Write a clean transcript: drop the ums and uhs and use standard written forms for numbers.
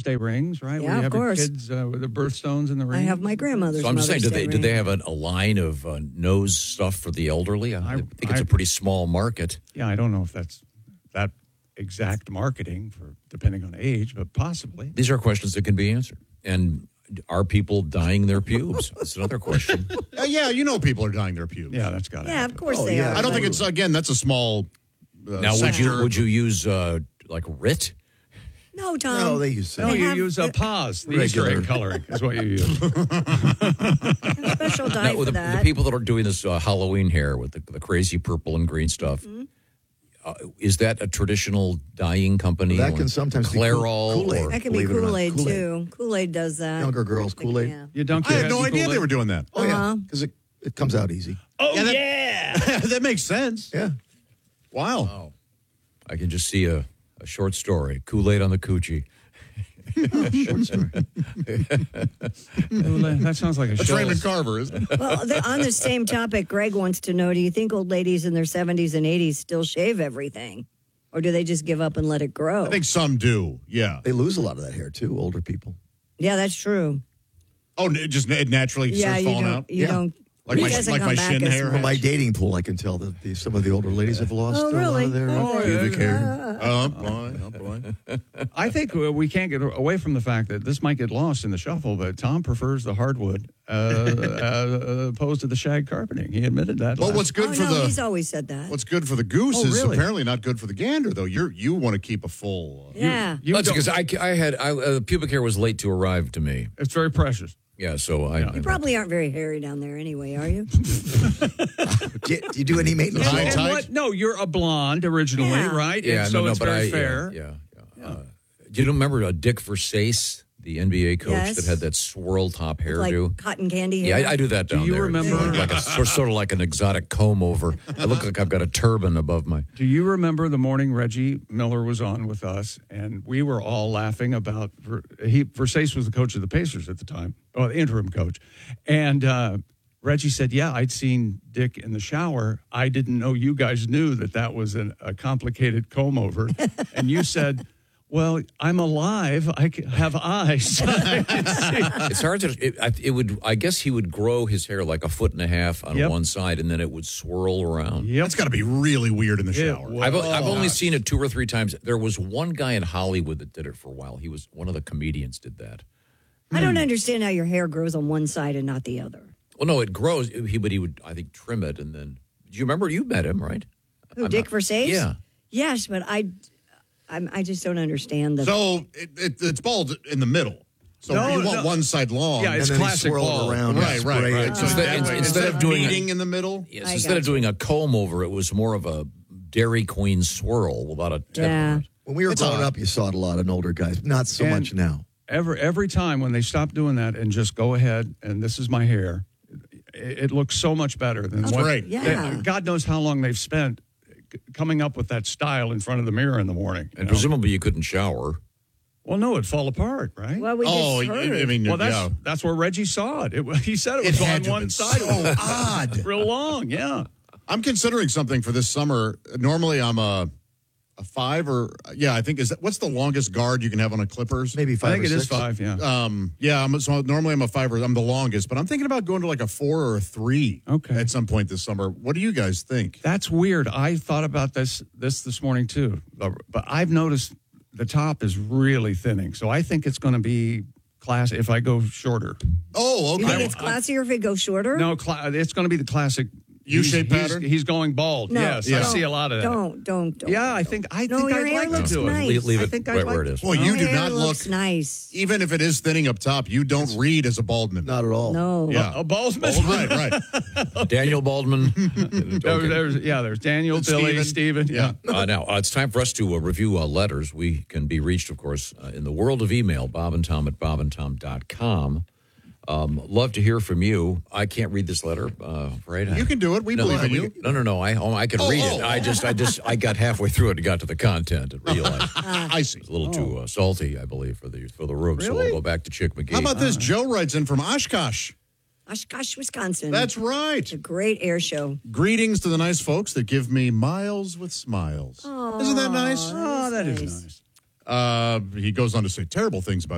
Mother's Day rings, right? Yeah, you have of course. Your kids with the birthstones and the rings. I have my grandmother's. So I'm just saying, Mother's Day do they ring. have a line of nose stuff for the elderly? I think it's a pretty small market. Yeah, I don't know if that's that exact marketing for depending on age, but possibly. These are questions that can be answered. And are people dyeing their pubes? That's another question. Yeah, people are dyeing their pubes. Yeah, that's got to Yeah, happen. of course they are. I don't think it's, again, that's a small Now, sector. would you use like RIT? No, Tom. No, they use No, They you have use a pause. The Easter regular. egg coloring is what you use. special dye Now, for the that. people that are doing this Halloween hair with the crazy purple and green stuff, is that a traditional dyeing company? That can sometimes be Clairol Kool-Aid. or That can be Believe it or not, Kool-Aid, Kool-Aid. too. Kool-Aid does that. Younger girls, Kool-Aid. Yeah. You dunk I your had no head in idea they Kool-Aid? were doing that. Oh, yeah, because it comes out easy. Oh, Yeah, that makes sense. Yeah. Wow. Oh, I can just see a short story. Kool-Aid on the coochie. Short story. That sounds like a That's show. Raymond Carver, isn't it? Well, on the same topic, Greg wants to know, do you think old ladies in their 70s and 80s still shave everything? Or do they just give up and let it grow? I think some do, yeah. They lose a lot of that hair, too, older people. Yeah, that's true. Oh, it naturally Yeah, starts you falling don't. out? You Yeah. don't. Like it my- doesn't like come my back shin as hair? much. From my dating pool, I can tell that some of the older ladies have lost Oh, a lot really? of their Oh, pubic yeah. hair. Oh, boy. I think we can't get away from the fact that this might get lost in the shuffle, but Tom prefers the hardwood opposed to the shag carpeting. He admitted that. Well, last- what's good Oh, for no, the he's always said that. what's good for the goose Oh, is really? apparently not good for the gander, though. You want to keep a full. Yeah. You That's don't- because I had pubic hair was late to arrive to me. It's very precious. Yeah, so You probably aren't very hairy down there anyway, are you? Do you do any maintenance? High And tight? what? No, you're a blonde originally, Yeah. right? Yeah, and so no, it's but very fair. Yeah. Do you remember Dick Versace, the NBA coach Yes. that had that swirl top Like hairdo? cotton candy Yeah, hair? I do that down you there. remember- like sort of like an exotic comb over? I look like I've got a turban above my. Do you remember the morning Reggie Miller was on with us, and we were all laughing about Versace was the coach of the Pacers at the time, or the interim coach, and Reggie said, "Yeah, I'd seen Dick in the shower. I didn't know you guys knew that was a complicated comb over," and you said, "Well, I'm alive. I have eyes." It's hard to. It would. I guess he would grow his hair like a foot and a half on Yep. one side, and then it would swirl around. Yep. That's got to be really weird in the It shower. was. I've only seen it 2 or 3 times. There was one guy in Hollywood that did it for a while. He was one of the comedians did that. I don't understand how your hair grows on one side and not the other. Well, no, it grows. But he would, I think, trim it, and then. Do you remember? You met him, right? Who, Dick Versace? Yeah. Yes, but I just don't understand the. So it's bald in the middle. So No, you want no. one side long. Yeah, it's and then classic swirl ball. it around. Right. and spray it. So Instead- that way, instead of doing a- meeting in the middle. Yes, I instead of gotcha. doing a comb over, it was more of a Dairy Queen swirl without a tip. Yeah. on it. When we were It's growing odd. up, you saw it a lot in older guys. Not so And- much now. Every time when they stop doing that and just go ahead and this is my hair, it looks so much better than That's what. great. Yeah. God knows how long they've spent coming up with that style in front of the mirror in the morning. you And know? presumably you couldn't shower. Well, no, it'd fall apart, right? Well, we Oh, just heard. I mean, Well, yeah. that's where Reggie saw it. He said it It was had on to have one been side. so odd. Real long, yeah. I'm considering something for this summer. Normally, I'm a 5 or I think what's the longest guard you can have on a Clippers? Maybe I 5 think or it 6. is 5, yeah. So normally I'm a 5 or I'm the longest, but I'm thinking about going to like a 4 or a 3. Okay. At some point this summer. What do you guys think? That's weird. I thought about this morning too, but I've noticed the top is really thinning. So I think it's going to be class if I go shorter. Oh, You think okay. it's classier if it goes shorter? No, it's going to be the classic U-shaped he's- pattern? He's going bald. No, Yes, Yeah. I see a lot of that. Don't. Yeah, I think No, I'd your hair like looks to do nice. it. Leave I it think right I'd where like- it is. Well, you Your do hair not look, looks nice. even if it is thinning up top, you don't read as a Baldman. Not at all. No. Yeah. A Baldman. Right. Daniel Baldman. Okay. There's Daniel, And Billy, Steven. Steven. Yeah. Now, it's time for us to review letters. We can be reached, of course, in the world of email, bobandtom@bobandtom.com. Love to hear from you. I can't read this letter, right? You can do it. We believe in you. No. I can read it. I got halfway through it and got to the content and realized I see. it's a little too salty, I believe, for the room. So Really? we'll go back to Chick McGee. How about this? Joe writes in from Oshkosh. Oshkosh, Wisconsin. That's right. a great air show. Greetings to the nice folks that give me miles with smiles. Isn't that nice? Oh, that is nice. He goes on to say terrible things about